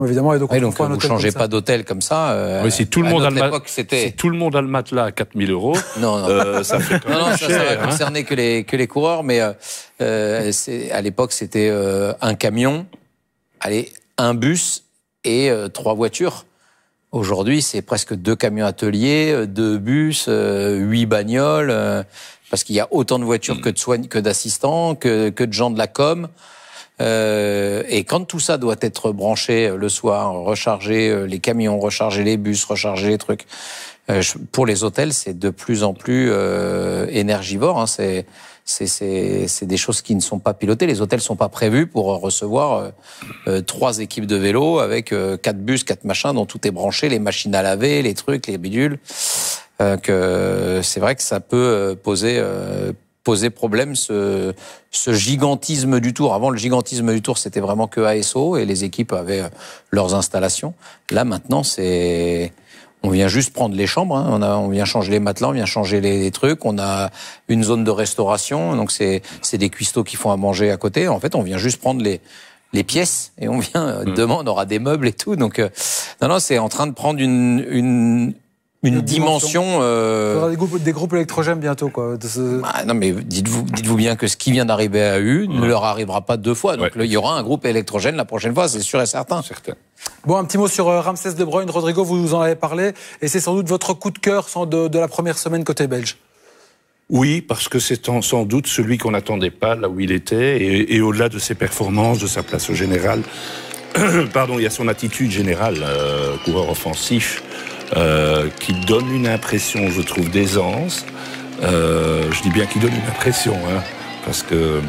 Évidemment, et donc, vous ne changez pas d'hôtel comme ça. Si tout le monde a le matelas à 4 000 €, ça fait quand même cher. Ça va concerner que les coureurs, mais à l'époque, c'était un camion, un bus et 3 voitures. Aujourd'hui, c'est presque 2 camions ateliers, 2 bus, 8 bagnoles, parce qu'il y a autant de voitures que d'assistants, que de gens de la com. Et quand tout ça doit être branché le soir, recharger les camions, recharger les bus, recharger les trucs, pour les hôtels, c'est de plus en plus énergivore. C'est des choses qui ne sont pas pilotées. Les hôtels sont pas prévus pour recevoir 3 équipes de vélo avec 4 bus, 4 machins dont tout est branché, les machines à laver, les trucs, les bidules. Que c'est vrai que ça peut poser problème, ce gigantisme du Tour. Avant, le gigantisme du Tour, c'était vraiment que ASO et les équipes avaient leurs installations. Là, maintenant, on vient juste prendre les chambres, on vient changer les matelas, on vient changer les trucs, on a une zone de restauration, donc c'est des cuistots qui font à manger à côté. En fait, on vient juste prendre les pièces et on vient, demain, on aura des meubles et tout. Donc, non, c'est en train de prendre une dimension. Il y aura des groupes électrogènes bientôt, quoi. Non, mais dites-vous bien que ce qui vient d'arriver à eux ne leur arrivera pas 2 fois. Donc, il y aura un groupe électrogène la prochaine fois, c'est sûr et certain. Bon, un petit mot sur Ramsès De Bruyne. Rodrigo, vous en avez parlé. Et c'est sans doute votre coup de cœur de la première semaine côté belge. Oui, parce que c'est sans doute celui qu'on n'attendait pas là où il était. Et au-delà de ses performances, de sa place au général, il y a son attitude générale, coureur offensif, qui donne une impression, je trouve, d'aisance. Je dis bien qu'il donne une impression, parce que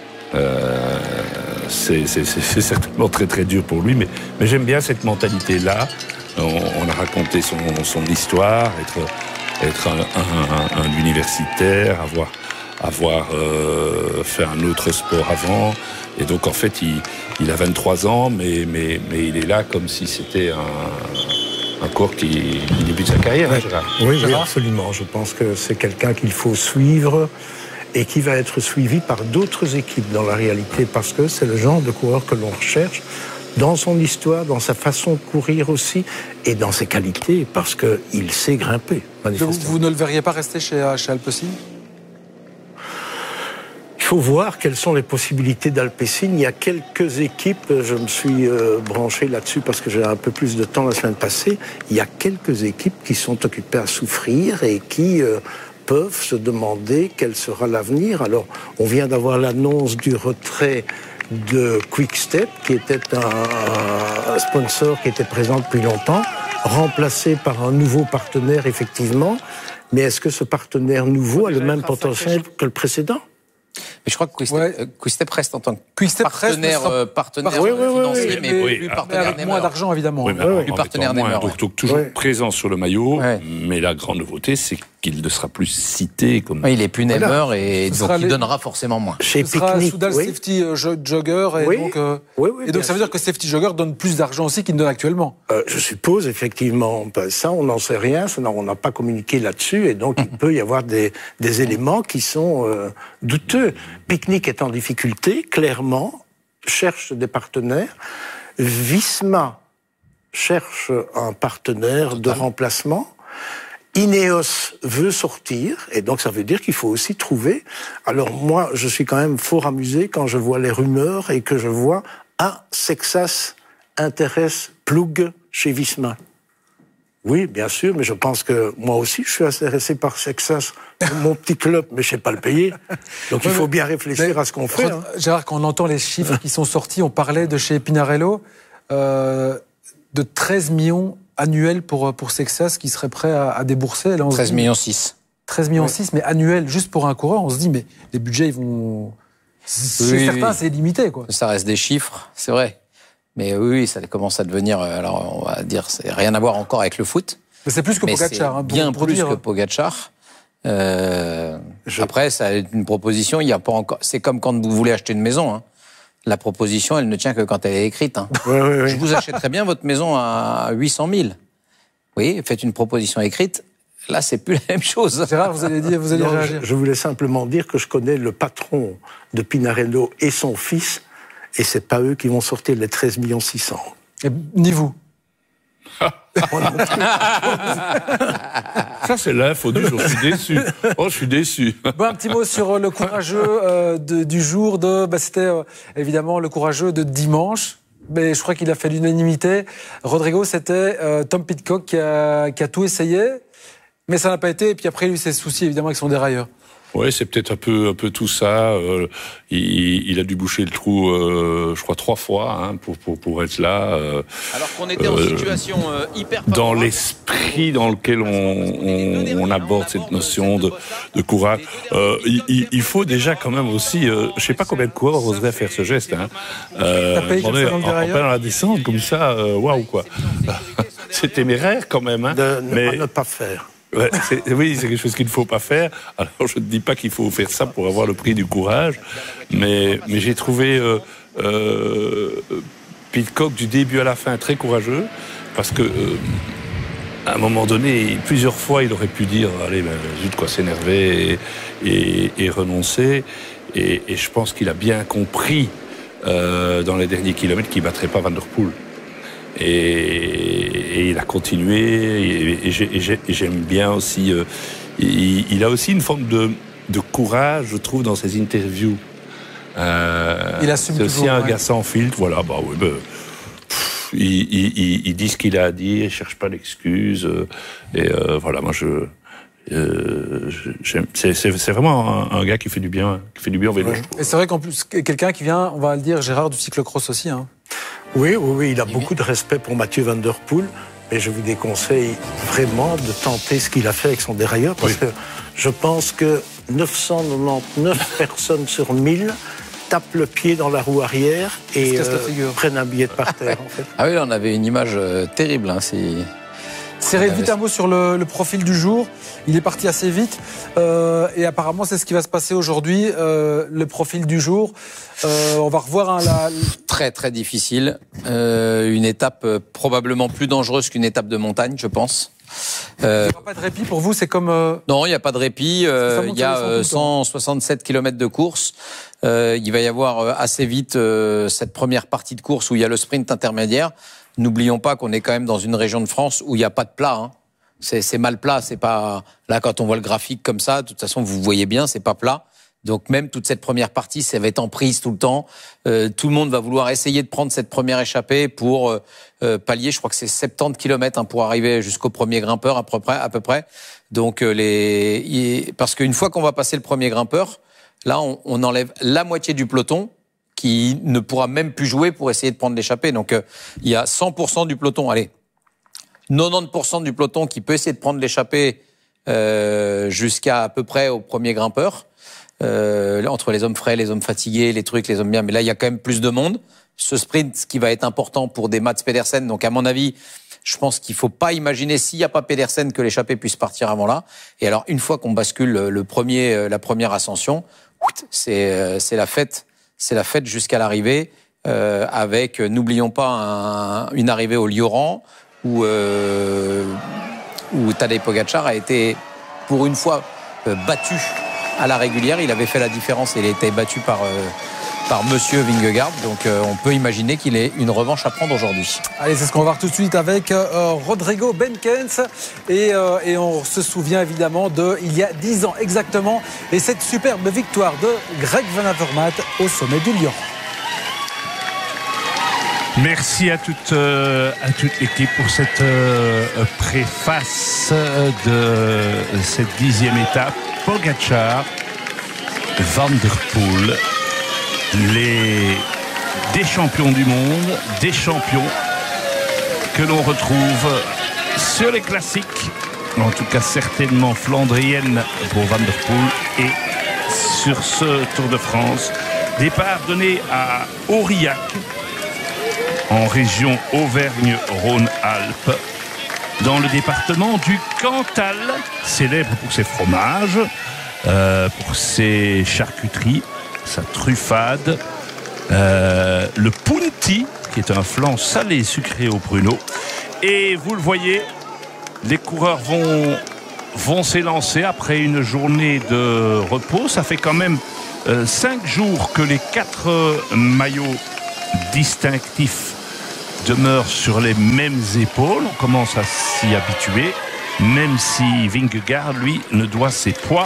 c'est certainement très très dur pour lui, mais j'aime bien cette mentalité-là. On a raconté son histoire, être un universitaire, avoir fait un autre sport avant, et donc en fait il a 23 ans, mais il est là comme si c'était un cours qui débute sa carrière. Oui, absolument. Je pense que c'est quelqu'un qu'il faut suivre et qui va être suivi par d'autres équipes dans la réalité, parce que c'est le genre de coureur que l'on recherche dans son histoire, dans sa façon de courir aussi, et dans ses qualités, parce qu'il sait grimper. Vous ne le verriez pas rester chez Alpecin ? Il faut voir quelles sont les possibilités d'Alpecin. Il y a quelques équipes, je me suis branché là-dessus parce que j'ai un peu plus de temps la semaine passée, il y a quelques équipes qui sont occupées à souffrir et qui peuvent se demander quel sera l'avenir. Alors, on vient d'avoir l'annonce du retrait de Quick-Step, qui était un sponsor qui était présent depuis longtemps, remplacé par un nouveau partenaire, effectivement. Mais est-ce que ce partenaire nouveau a le même potentiel que le précédent ? Mais je crois que Quick-Step reste en tant que partenaire financier, mais plus partenaire avec moins d'argent, évidemment. Oui, plus partenaire Neymer. Donc toujours présent sur le maillot, mais la grande nouveauté, c'est qu'il ne sera plus cité comme... il est plus Neymer et donc il donnera forcément moins. Ce sera Soudal Safety Jogger, et donc ça veut dire que Safety Jogger donne plus d'argent aussi qu'il ne donne actuellement. Je suppose, effectivement. Ça, on n'en sait rien, on n'a pas communiqué là-dessus, et donc il peut y avoir des éléments qui sont douteux. Picnic est en difficulté, clairement, cherche des partenaires. Visma cherche un partenaire de remplacement. Ineos veut sortir, et donc ça veut dire qu'il faut aussi trouver. Alors moi, je suis quand même fort amusé quand je vois les rumeurs et que je vois Sexas intéresse Plug chez Visma. Oui, bien sûr, mais je pense que moi aussi, je suis intéressé par Sexas, mon petit club, mais je ne sais pas le payer. Donc il faut bien réfléchir à ce qu'on fait. Gérard, quand on entend les chiffres qui sont sortis, on parlait de chez Pinarello, de 13 millions annuels pour Sexas qui serait prêt à débourser. Là, 13 millions 6. 13 millions 6, mais annuel, juste pour un coureur, on se dit, mais les budgets, ils vont... Chez certains, c'est limité, quoi. Ça reste des chiffres, c'est vrai. Mais oui, ça commence à devenir, alors on va dire, c'est rien à voir encore avec le foot. Mais c'est plus que Pogacar. C'est bien plus que Pogacar. Après, ça a une proposition, il y a pas encore. C'est comme quand vous voulez acheter une maison. La proposition, elle ne tient que quand elle est écrite. Je vous achèterai bien votre maison à 800 000. Oui, faites une proposition écrite. Là, c'est plus la même chose. Gérard, vous allez réagir. Je voulais simplement dire que je connais le patron de Pinarello et son fils. Et c'est pas eux qui vont sortir les 13 600 000. Ni vous. Ça, c'est l'info du jour. Je suis déçu. Oh, je suis déçu. Bon, un petit mot sur le courageux du jour. C'était évidemment le courageux de dimanche. Mais je crois qu'il a fait l'unanimité. Rodrigo, c'était Tom Pidcock qui a tout essayé. Mais ça n'a pas été. Et puis après, il a eu ses soucis évidemment avec son dérailleur. Oui, c'est peut-être un peu tout ça. Il a dû boucher le trou, je crois 3 fois pour être là. Alors qu'on était en situation hyper favorable. Dans l'esprit dans lequel on aborde cette notion de courage, il faut déjà quand même aussi. Je sais pas combien de coureurs oseraient faire ce geste. Dans la descente comme ça, waouh quoi. C'est téméraire quand même. Mais ne pas faire. Ouais, oui, c'est quelque chose qu'il ne faut pas faire. Alors, je ne dis pas qu'il faut faire ça pour avoir le prix du courage, mais j'ai trouvé Pidcock du début à la fin très courageux, parce que à un moment donné, plusieurs fois, il aurait pu dire allez, zut quoi, s'énerver et renoncer. Et je pense qu'il a bien compris dans les derniers kilomètres qu'il ne battrait pas Van der Poel. Et il a continué, et j'aime bien aussi. Il a aussi une forme de courage, je trouve, dans ses interviews. Il assume c'est aussi un gars sans filtre, voilà. Il dit ce qu'il a à dire, il cherche pas d'excuses. Voilà, moi c'est vraiment un gars qui fait du bien au vélo. Et c'est vrai qu'en plus, quelqu'un qui vient, on va le dire, Gérard, du cyclocross aussi. Oui, il a beaucoup de respect pour Mathieu Van Der Poel, mais je vous déconseille vraiment de tenter ce qu'il a fait avec son dérailleur, parce que je pense que 999 personnes sur 1000 tapent le pied dans la roue arrière et prennent un billet de par terre. En fait. Ah oui, là, on avait une image terrible. Cyril, vite un mot sur le profil du jour. Il est parti assez vite et apparemment c'est ce qui va se passer aujourd'hui. Le profil du jour, on va revoir très très difficile. Une étape probablement plus dangereuse qu'une étape de montagne, je pense. Il n'y aura pas de répit pour vous, c'est comme... Non, il n'y a pas de répit. Il y a 167 km de course. Il va y avoir assez vite cette première partie de course où il y a le sprint intermédiaire. N'oublions pas qu'on est quand même dans une région de France où il n'y a pas de plat. C'est mal plat. C'est pas là quand on voit le graphique comme ça. De toute façon, vous voyez bien, c'est pas plat. Donc même toute cette première partie, ça va être en prise tout le temps. Tout le monde va vouloir essayer de prendre cette première échappée pour pallier. Je crois que c'est 70 km pour arriver jusqu'au premier grimpeur à peu près. Donc parce qu'une fois qu'on va passer le premier grimpeur, là on enlève la moitié du peloton qui ne pourra même plus jouer pour essayer de prendre l'échappée. Donc il y a 100% du peloton, 90% du peloton qui peut essayer de prendre l'échappée jusqu'à à peu près au premier grimpeur. Entre les hommes frais, les hommes fatigués, les trucs, les hommes bien. Mais là, il y a quand même plus de monde. Ce sprint qui va être important pour des Mats Pedersen. Donc, à mon avis, je pense qu'il faut pas imaginer, s'il n'y a pas Pedersen, que l'échappée puisse partir avant là. Et alors, une fois qu'on bascule la première ascension, c'est la fête. C'est la fête jusqu'à l'arrivée, avec, n'oublions pas, une arrivée au Lioran, où Tadej Pogačar a été, pour une fois, battu à la régulière. Il avait fait la différence et il a été battu par Monsieur Vingegaard. Donc on peut imaginer qu'il ait une revanche à prendre aujourd'hui. Allez, c'est ce qu'on va voir tout de suite avec Rodrigo Benkens. Et on se souvient évidemment il y a 10 ans exactement. Et cette superbe victoire de Greg Van Avermaet au sommet du Lioran. Merci à toute l'équipe pour cette préface de cette 10e étape. Pogačar, Van der Poel, des champions du monde, des champions que l'on retrouve sur les classiques, en tout cas certainement flandrienne pour Van der Poel, et sur ce Tour de France. Départ donné à Aurillac, en région Auvergne-Rhône-Alpes, dans le département du Cantal, célèbre pour ses fromages, pour ses charcuteries, sa truffade, le punti, qui est un flan salé sucré au pruneau. Et vous le voyez, les coureurs vont s'élancer après une journée de repos. Ça fait quand même 5 jours que les 4 maillots distinctifs demeure sur les mêmes épaules. On commence à s'y habituer, même si Vingegaard, lui, ne doit ses poids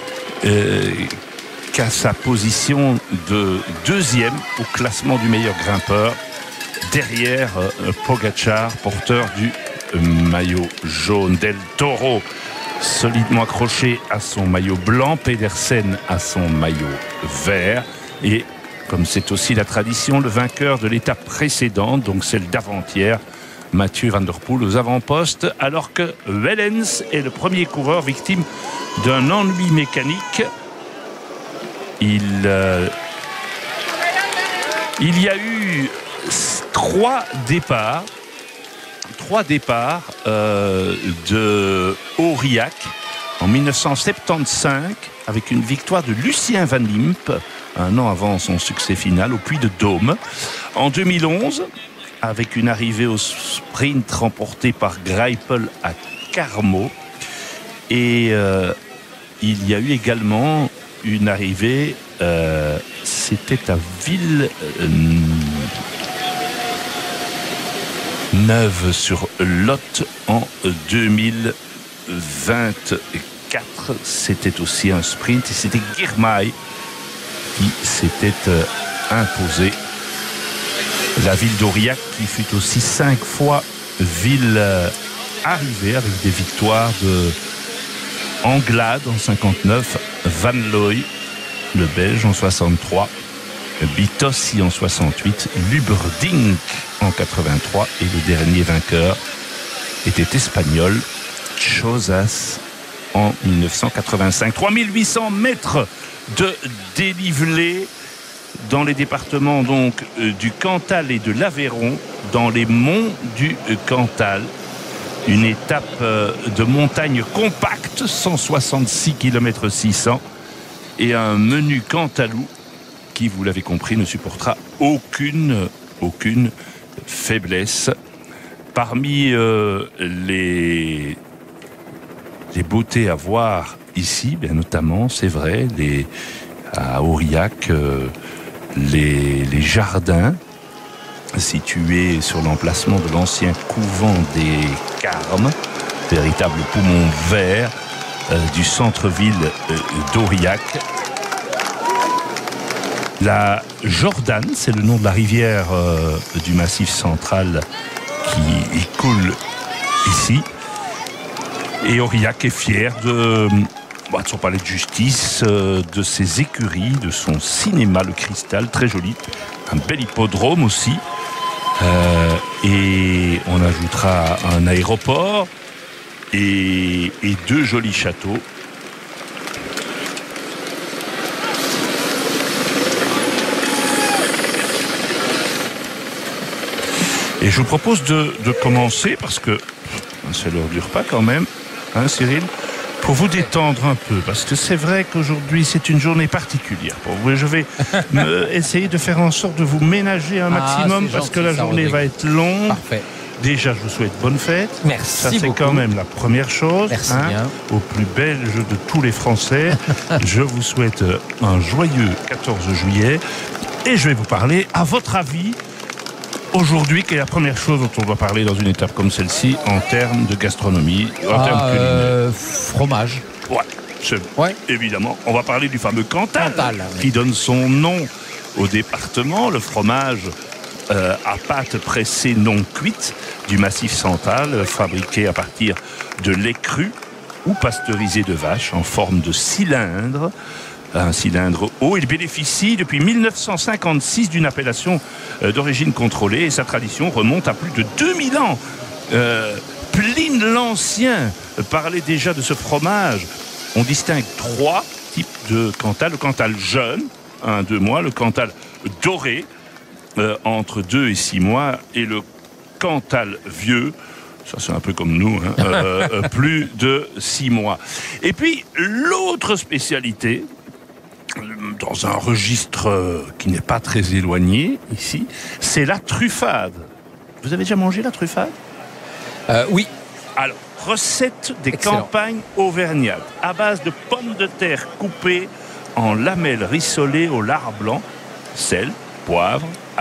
qu'à sa position de deuxième au classement du meilleur grimpeur, derrière Pogačar, porteur du maillot jaune. Del Toro, solidement accroché à son maillot blanc, Pedersen à son maillot vert, et comme c'est aussi la tradition, le vainqueur de l'étape précédente, donc celle d'avant-hier, Mathieu Van Der Poel aux avant-postes, alors que Wellens est le premier coureur victime d'un ennui mécanique. Il y a eu 3 départs de Aurillac en 1975 avec une victoire de Lucien Van Impe un an avant son succès final au Puy de Dôme. En 2011, avec une arrivée au sprint remportée par Greipel à Carmo. Et il y a eu également une arrivée, c'était à Villeneuve-sur-Lot en 2024. C'était aussi un sprint et c'était Girmay qui s'était imposé. La ville d'Aurillac qui fut aussi 5 fois ville arrivée avec des victoires de Anglade en 59, Van Looy, le Belge en 63, Bitossi en 68, Luberding en 83 et le dernier vainqueur était espagnol, Chozas en 1985. 3800 mètres de dénivelé dans les départements donc du Cantal et de l'Aveyron, dans les monts du Cantal. Une étape de montagne compacte, 166 km 600, et un menu Cantalou qui, vous l'avez compris, ne supportera aucune faiblesse. Parmi les beautés à voir ici, bien notamment, c'est vrai, à Aurillac, les jardins situés sur l'emplacement de l'ancien couvent des Carmes, véritable poumon vert du centre-ville d'Aurillac. La Jordanne, c'est le nom de la rivière du Massif central qui coule ici. Et Aurillac est fier de son palais de justice, de ses écuries, de son cinéma, le Cristal, très joli. Un bel hippodrome aussi. Et on ajoutera un aéroport et 2 jolis châteaux. Et je vous propose de commencer, parce que c'est l'heure du repas quand même, hein Cyril, pour vous détendre un peu, parce que c'est vrai qu'aujourd'hui c'est une journée particulière pour vous. Et je vais essayer de faire en sorte de vous ménager un maximum, parce que la journée va être longue. Parfait. Déjà, je vous souhaite bonne fête. Merci. Ça, c'est quand même la première chose. Merci bien. Au plus belge de tous les Français. Je vous souhaite un joyeux 14 juillet. Et je vais vous parler, à votre avis, aujourd'hui, quelle est la première chose dont on doit parler dans une étape comme celle-ci en termes de gastronomie, en termes culinaires? Fromage. Ouais, évidemment. On va parler du fameux Cantal, qui donne son nom au département. Le fromage à pâte pressée non cuite du Massif central, fabriqué à partir de lait cru ou pasteurisé de vache en forme de cylindre. Un cylindre haut. Il bénéficie depuis 1956 d'une appellation d'origine contrôlée, et sa tradition remonte à plus de 2000 ans. Pline l'Ancien parlait déjà de ce fromage. On distingue 3 types de Cantal. Le Cantal jeune, 1-2 mois, le Cantal doré, entre 2 et 6 mois, et le Cantal vieux, ça c'est un peu comme nous, hein, plus de 6 mois. Et puis l'autre spécialité, dans un registre qui n'est pas très éloigné ici, c'est la truffade. Vous avez déjà mangé la truffade? Oui. Alors, recette des Excellent. campagnes auvergnates à base de pommes de terre coupées en lamelles rissolées au lard blanc, sel, poivre, ail,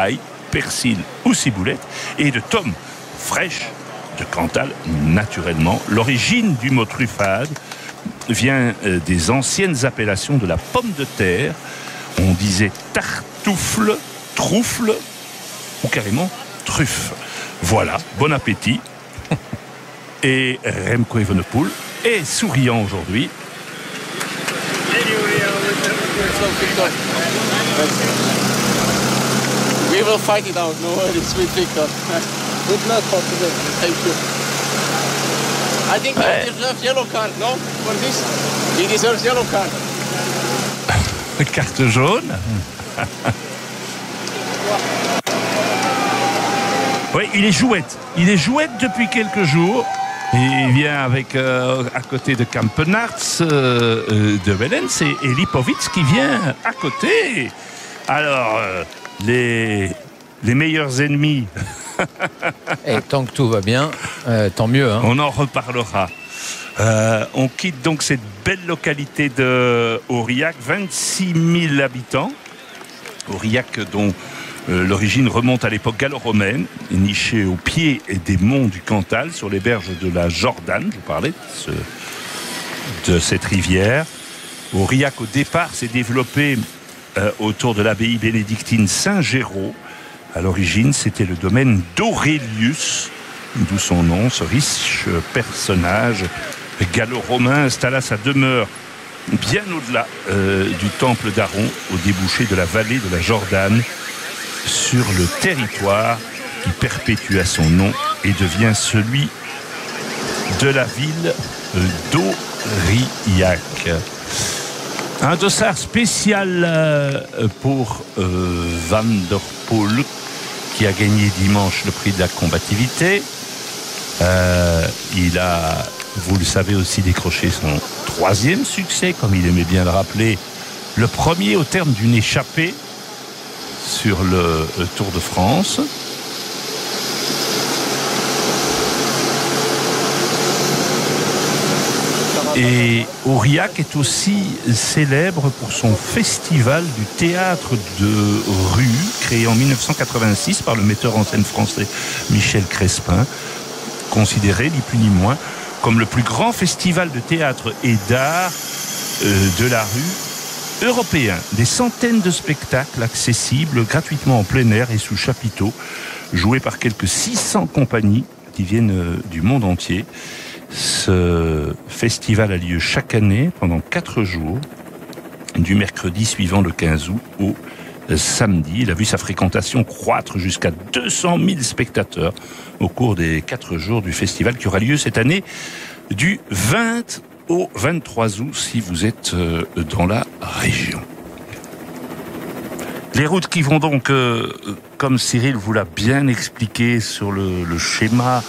persil ou ciboulette, et de tomes fraîches de Cantal, naturellement. L'origine du mot truffade vient des anciennes appellations de la pomme de terre. On disait tartoufle, troufle ou carrément truffe. Voilà, bon appétit. Et Remco Evenepoel est souriant aujourd'hui. We will fight it out, no worries, with Victor. Good luck for today. Thank you. I think he deserves yellow card, no? For this? He deserves yellow card. Carte jaune. Oui, il est jouette. Il est jouette depuis quelques jours. Il vient avec, à côté de Kampenarts, de Wellens et Lipovitz qui vient à côté. Alors, les meilleurs ennemis. Et tant que tout va bien, tant mieux. Hein. On en reparlera. On quitte donc cette belle localité de Aurillac, 26 000 habitants. Aurillac dont l'origine remonte à l'époque gallo-romaine, nichée au pied des monts du Cantal, sur les berges de la Jordane. Je vous parlais de cette rivière. Aurillac, au départ, s'est développé autour de l'abbaye bénédictine Saint-Géraud. À l'origine, c'était le domaine d'Aurelius, d'où son nom. Ce riche personnage gallo-romain installa sa demeure bien au-delà du temple d'Aron, au débouché de la vallée de la Jordane, sur le territoire qui perpétua son nom et devient celui de la ville d'Aurillac. Un dossard spécial pour Van der Poel, qui a gagné dimanche le prix de la combativité. Il a, vous le savez, aussi décroché son 3e succès, comme il aimait bien le rappeler, le premier au terme d'une échappée sur le Tour de France. Et Aurillac est aussi célèbre pour son festival du théâtre de rue, créé en 1986 par le metteur en scène français Michel Crespin, considéré ni plus ni moins comme le plus grand festival de théâtre et d'art de la rue européen. Des centaines de spectacles accessibles gratuitement en plein air et sous chapiteau, joués par quelques 600 compagnies qui viennent du monde entier. Ce festival a lieu chaque année pendant 4 jours, du mercredi suivant le 15 août au samedi. Il a vu sa fréquentation croître jusqu'à 200 000 spectateurs au cours des 4 jours du festival qui aura lieu cette année du 20 au 23 août si vous êtes dans la région. Les routes qui vont donc, comme Cyril vous l'a bien expliqué sur le schéma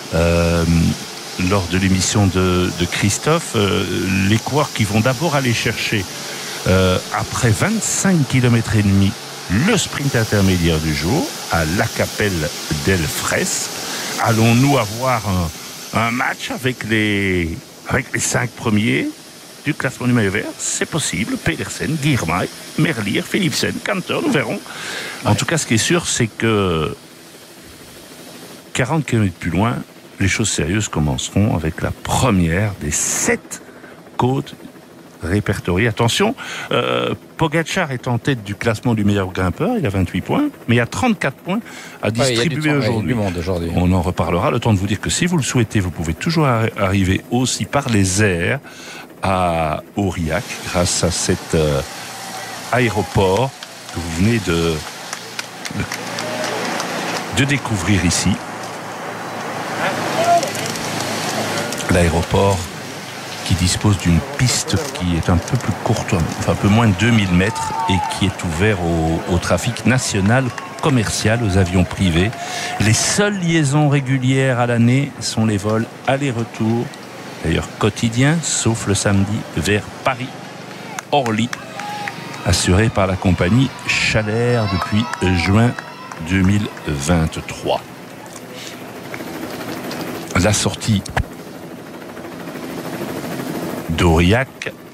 lors de l'émission de Christophe, les coureurs qui vont d'abord aller chercher, après 25 km et demi, le sprint intermédiaire du jour à La Capelle del Fres. Allons-nous avoir un match avec les 5 premiers du classement du maillot vert? C'est possible. Pedersen, Girmay, Merlier, Philipsen, Cantor, nous verrons. En tout cas, ce qui est sûr, c'est que 40 km plus loin, les choses sérieuses commenceront avec la première des 7 côtes répertoriées. Attention, Pogačar est en tête du classement du meilleur grimpeur, il a 28 points, mais il y a 34 points à distribuer aujourd'hui. On en reparlera. Le temps de vous dire que si vous le souhaitez, vous pouvez toujours arriver aussi par les airs à Aurillac grâce à cet aéroport que vous venez de découvrir ici. L'aéroport qui dispose d'une piste qui est un peu plus courte, enfin un peu moins de 2000 mètres et qui est ouvert au trafic national commercial, aux avions privés. Les seules liaisons régulières à l'année sont les vols aller-retour, d'ailleurs quotidiens, sauf le samedi, vers Paris, Orly, assurés par la compagnie Chalair depuis juin 2023. La sortie d'Aurillac